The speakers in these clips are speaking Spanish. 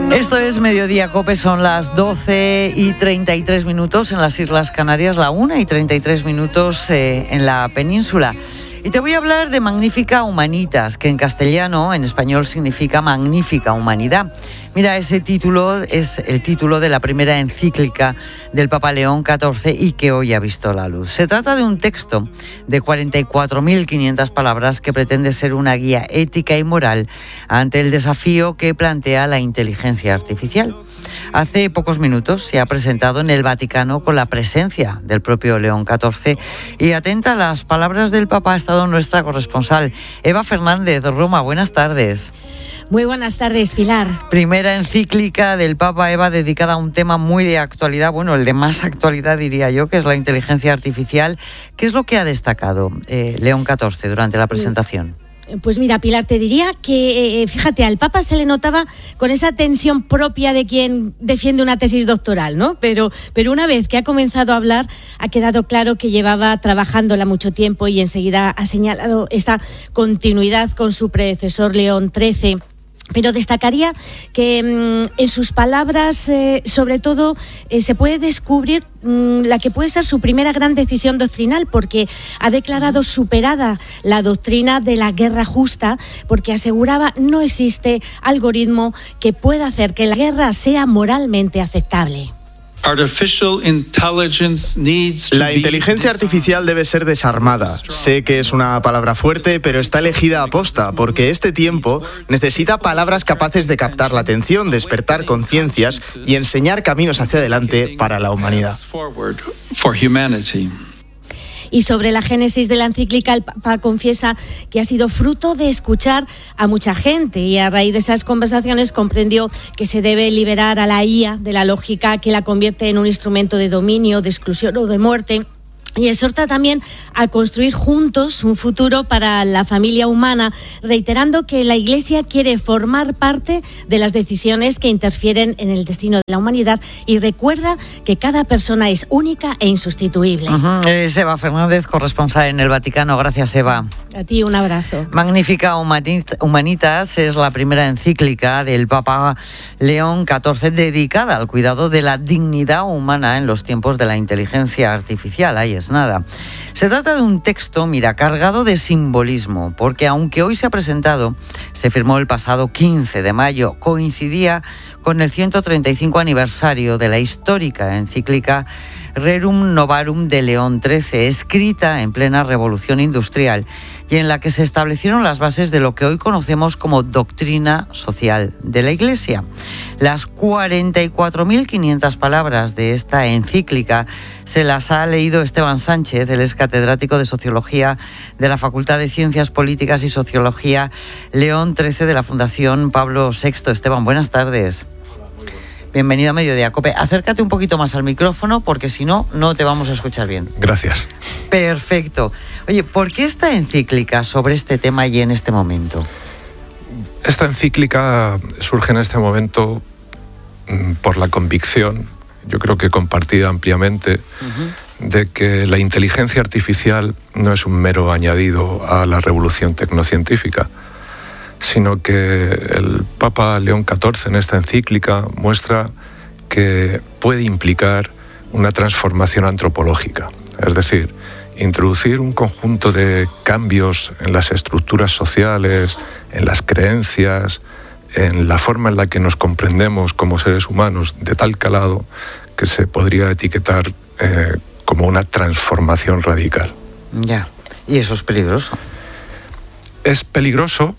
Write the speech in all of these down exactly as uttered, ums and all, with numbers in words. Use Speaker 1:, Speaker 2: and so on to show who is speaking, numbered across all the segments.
Speaker 1: Esto es Mediodía Cope, son las doce y treinta y tres minutos en las Islas Canarias, la una y treinta y tres minutos eh, en la península. Y te voy a hablar de Magnifica Humanitas, que en castellano, en español, significa magnífica humanidad. Mira, ese título es el título de la primera encíclica del Papa León catorce y que hoy ha visto la luz. Se trata de un texto de cuarenta y cuatro mil quinientas palabras que pretende ser una guía ética y moral ante el desafío que plantea la inteligencia artificial. Hace pocos minutos se ha presentado en el Vaticano con la presencia del propio León catorce y atenta a las palabras del Papa ha estado nuestra corresponsal Eva Fernández. Roma, buenas tardes.
Speaker 2: Muy buenas tardes, Pilar.
Speaker 1: Primera encíclica del Papa, Eva, dedicada a un tema muy de actualidad, bueno, el de más actualidad diría yo, que es la inteligencia artificial. ¿Qué es lo que ha destacado eh, León catorce durante la presentación?
Speaker 2: Pues mira, Pilar, te diría que, eh, fíjate, al Papa se le notaba con esa tensión propia de quien defiende una tesis doctoral, ¿no? Pero, pero una vez que ha comenzado a hablar, ha quedado claro que llevaba trabajándola mucho tiempo y enseguida ha señalado esa continuidad con su predecesor León trece. Pero destacaría que mmm, en sus palabras, eh, sobre todo, eh, se puede descubrir mmm, la que puede ser su primera gran decisión doctrinal, porque ha declarado superada la doctrina de la guerra justa, porque aseguraba no existe algoritmo que pueda hacer que la guerra sea moralmente aceptable.
Speaker 3: La inteligencia artificial debe ser desarmada. Sé que es una palabra fuerte, pero está elegida a posta, porque este tiempo necesita palabras capaces de captar la atención, despertar conciencias y enseñar caminos hacia adelante para la humanidad.
Speaker 2: Y sobre la génesis de la encíclica, el Papa confiesa que ha sido fruto de escuchar a mucha gente y a raíz de esas conversaciones comprendió que se debe liberar a la I A de la lógica que la convierte en un instrumento de dominio, de exclusión o de muerte. Y exhorta también a construir juntos un futuro para la familia humana, reiterando que la Iglesia quiere formar parte de las decisiones que interfieren en el destino de la humanidad y recuerda que cada persona es única e insustituible.
Speaker 1: Uh-huh. Es Eva Fernández, corresponsal en el Vaticano. Gracias, Eva.
Speaker 2: A ti un abrazo.
Speaker 1: Magnifica Humanitas es la primera encíclica del Papa León catorce dedicada al cuidado de la dignidad humana en los tiempos de la inteligencia artificial. Ahí es nada. Se trata de un texto, mira, cargado de simbolismo, porque aunque hoy se ha presentado, se firmó el pasado quince de mayo, coincidía con el ciento treinta y cinco aniversario de la histórica encíclica Rerum Novarum de León trece, escrita en plena revolución industrial y en la que se establecieron las bases de lo que hoy conocemos como doctrina social de la Iglesia. Las cuarenta y cuatro mil quinientas palabras de esta encíclica se las ha leído Esteban Sánchez, él es catedrático de Sociología de la Facultad de Ciencias Políticas y Sociología León trece de la Fundación Pablo sexto. Esteban, buenas tardes. Bienvenido a Mediodía Cope. Acércate un poquito más al micrófono porque si no, no te vamos a escuchar bien.
Speaker 4: Gracias.
Speaker 1: Perfecto. Oye, ¿por qué esta encíclica sobre este tema y en este momento?
Speaker 4: Esta encíclica surge en este momento mmm, por la convicción, yo creo que compartida ampliamente, uh-huh. de que la inteligencia artificial no es un mero añadido a la revolución tecnocientífica, sino que el Papa León catorce en esta encíclica muestra que puede implicar una transformación antropológica, es decir, introducir un conjunto de cambios en las estructuras sociales, en las creencias, en la forma en la que nos comprendemos como seres humanos, de tal calado que se podría etiquetar eh, como una transformación radical.
Speaker 1: Ya, y eso es peligroso.
Speaker 4: Es peligroso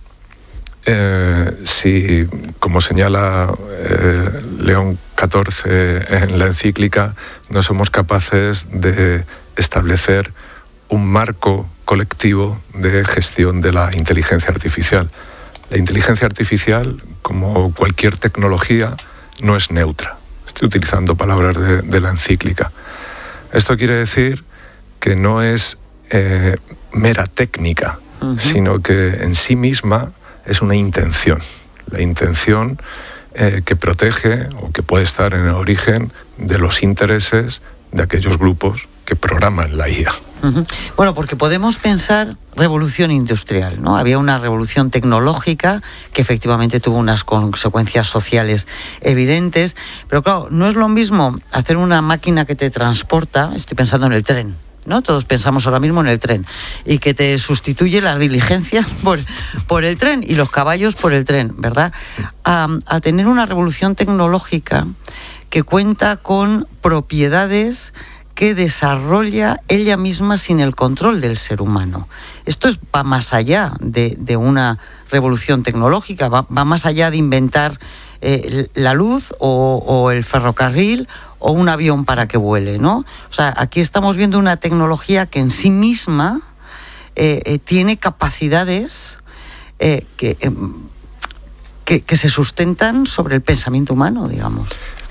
Speaker 4: Eh, si, como señala eh, León catorce en la encíclica, no somos capaces de establecer un marco colectivo de gestión de la inteligencia artificial. La inteligencia artificial, como cualquier tecnología, no es neutra. Estoy utilizando palabras de, de la encíclica. Esto quiere decir que no es eh, mera técnica, uh-huh. sino que en sí misma es una intención, la intención eh, que protege o que puede estar en el origen de los intereses de aquellos grupos que programan la I A.
Speaker 1: Uh-huh. Bueno, porque podemos pensar revolución industrial, ¿no? Había una revolución tecnológica que efectivamente tuvo unas consecuencias sociales evidentes, pero claro, no es lo mismo hacer una máquina que te transporta, estoy pensando en el tren, ¿no? Todos pensamos ahora mismo en el tren, y que te sustituye las diligencias por, por el tren y los caballos por el tren, ¿verdad? A, a tener una revolución tecnológica que cuenta con propiedades que desarrolla ella misma sin el control del ser humano. Esto es, va más allá de, de una revolución tecnológica, va, va más allá de inventar eh, la luz o, o el ferrocarril o un avión para que vuele, ¿no? O sea, aquí estamos viendo una tecnología que en sí misma eh, eh, tiene capacidades eh, que, eh, que, que se sustentan sobre el pensamiento humano, digamos.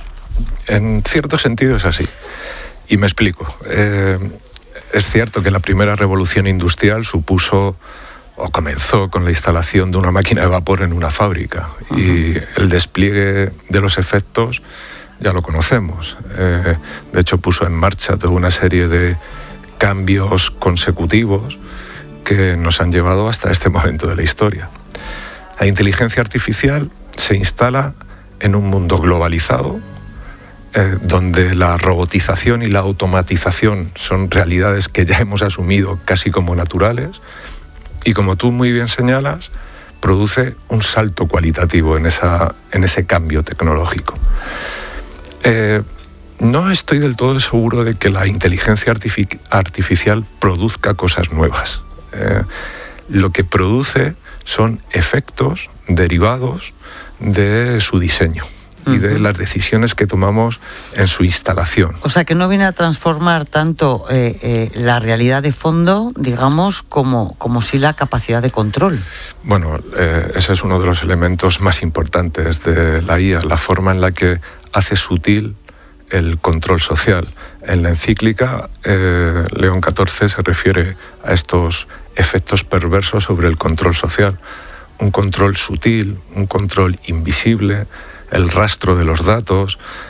Speaker 4: En cierto sentido es así. Y me explico. Eh, es cierto que la primera revolución industrial supuso o comenzó con la instalación de una máquina de vapor en una fábrica. Uh-huh. Y el despliegue de los efectos ya lo conocemos. Eh, de hecho, puso en marcha toda una serie de cambios consecutivos que nos han llevado hasta este momento de la historia. La inteligencia artificial se instala en un mundo globalizado, Eh, donde la robotización y la automatización son realidades que ya hemos asumido casi como naturales, y como tú muy bien señalas, produce un salto cualitativo en, esa, en ese cambio tecnológico. Eh, no estoy del todo seguro de que la inteligencia artific- artificial produzca cosas nuevas. Eh, lo que produce son efectos derivados de su diseño y de las decisiones que tomamos en su instalación.
Speaker 1: O sea, que no viene a transformar tanto eh, eh, la realidad de fondo, digamos, como, como sí la capacidad de control.
Speaker 4: Bueno, eh, ese es uno de los elementos más importantes de la I A, la forma en la que hace sutil el control social. En la encíclica, eh, León catorce se refiere a estos efectos perversos sobre el control social. Un control sutil, un control invisible, el rastro de los datos,